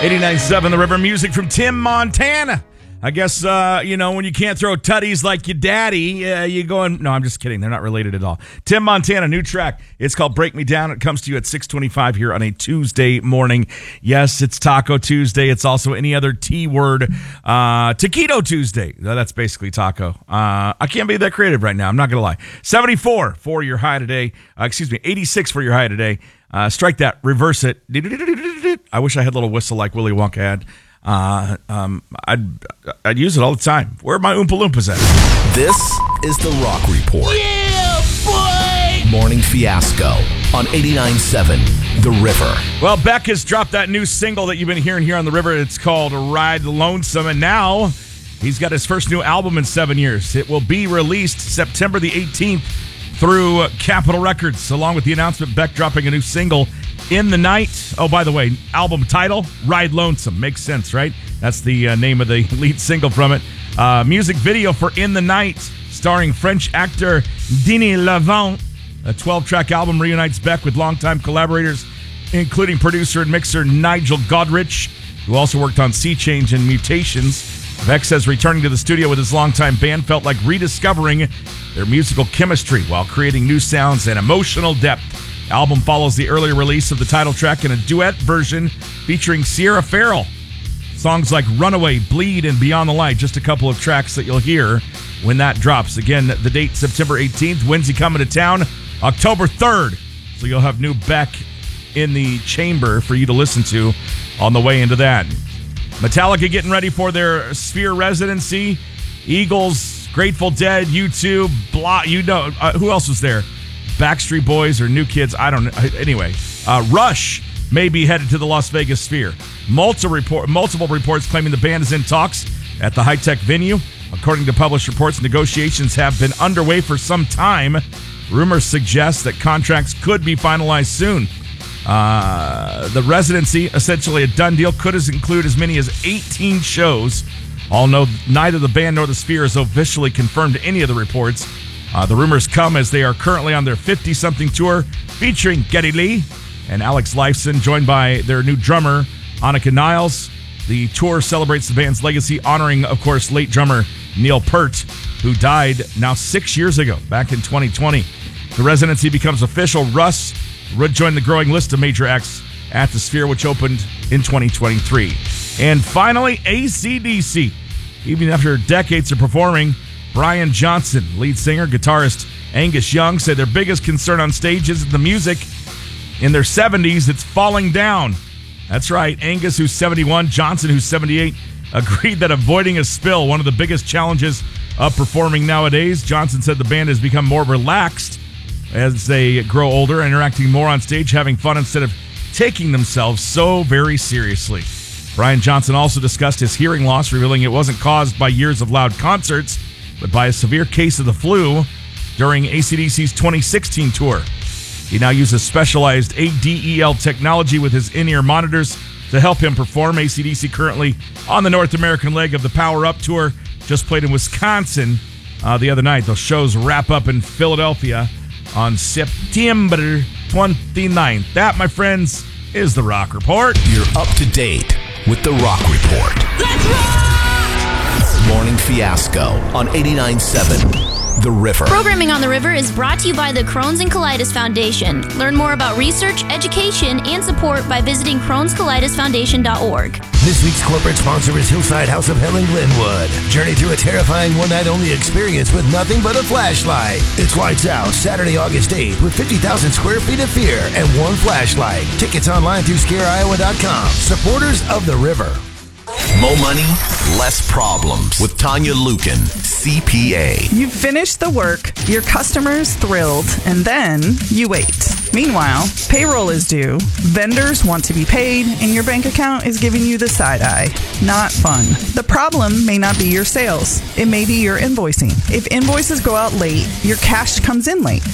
89.7 The River, music from Tim Montana. I guess, when you can't throw tutties like your daddy, you going... No, I'm just kidding. They're not related at all. Tim Montana, new track. It's called Break Me Down. It comes to you at 6:25 here on a Tuesday morning. Yes, it's Taco Tuesday. It's also any other T word. Taquito Tuesday. That's basically taco. I can't be that creative right now. I'm not going to lie. 74 for your high today. 86 for your high today. Strike that. Reverse it. I wish I had a little whistle like Willy Wonka had. I'd use it all the time. Where are my Oompa Loompas at? This is the Rock Report. Yeah, boy! Morning Fiasco on 89.7 The River. Well, Beck has dropped that new single that you've been hearing here on The River. It's called Ride Lonesome, and now he's got his first new album in 7 years. It will be released September the 18th through Capitol Records, along with the announcement Beck dropping a new single, In the Night. Oh, by the way, album title, Ride Lonesome. Makes sense, right? That's the name of the lead single from it. Music video for In the Night, starring French actor Denis Lavant. A 12-track album reunites Beck with longtime collaborators, including producer and mixer Nigel Godrich, who also worked on Sea Change and Mutations. Beck says returning to the studio with his longtime band felt like rediscovering their musical chemistry while creating new sounds and emotional depth. Album follows the earlier release of the title track in a duet version featuring Sierra Farrell. Songs like Runaway, Bleed, and Beyond the Light, just a couple of tracks that you'll hear when that drops. Again, the date, September 18th. When's he coming to town? October 3rd. So you'll have new Beck in the chamber for you to listen to on the way into that. Metallica getting ready for their Sphere residency. Eagles, Grateful Dead, U2, who else was there? Backstreet Boys or New Kids, I don't know. Anyway, Rush may be headed to the Las Vegas Sphere. Multiple reports claiming the band is in talks at the high-tech venue. According to published reports, negotiations have been underway for some time. Rumors suggest that contracts could be finalized soon. The residency, essentially a done deal, could include as many as 18 shows. Although neither the band nor the Sphere has officially confirmed any of the reports. The rumors come as they are currently on their 50-something tour featuring Geddy Lee and Alex Lifeson, joined by their new drummer, Annika Niles. The tour celebrates the band's legacy, honoring, of course, late drummer Neil Peart, who died now 6 years ago, back in 2020. The residency becomes official. Russ would join the growing list of major acts at the Sphere, which opened in 2023. And finally, AC/DC. Even after decades of performing, Brian Johnson, lead singer, guitarist Angus Young, said their biggest concern on stage isn't the music. In their 70s, it's falling down. That's right. Angus, who's 71, Johnson, who's 78, agreed that avoiding a spill, one of the biggest challenges of performing nowadays. Johnson said the band has become more relaxed as they grow older, interacting more on stage, having fun instead of taking themselves so very seriously. Brian Johnson also discussed his hearing loss, revealing it wasn't caused by years of loud concerts, but by a severe case of the flu during AC/DC's 2016 tour. He now uses specialized ADEL technology with his in-ear monitors to help him perform. AC/DC currently on the North American leg of the Power Up Tour. Just played in Wisconsin the other night. Those shows wrap up in Philadelphia on September 29th. That, my friends, is the Rock Report. You're up to date with the Rock Report. Let's rock! Morning Fiasco on 89.7 The River. Programming on The River is brought to you by the Crohn's and Colitis Foundation. Learn more about research, education, and support by visiting Crohn'sColitisFoundation.org. This week's corporate sponsor is Hillside House of Hell in Glenwood. Journey through a terrifying one-night-only experience with nothing but a flashlight. It's Lights Out, Saturday, August 8th, with 50,000 square feet of fear and one flashlight. Tickets online through ScareIowa.com. Supporters of The River. More money, less problems with Tanya Lukin, CPA. You've finished the work, your customer's thrilled, and then you wait. Meanwhile, payroll is due, vendors want to be paid, and your bank account is giving you the side eye. Not fun. The problem may not be your sales. It may be your invoicing. If invoices go out late, your cash comes in late.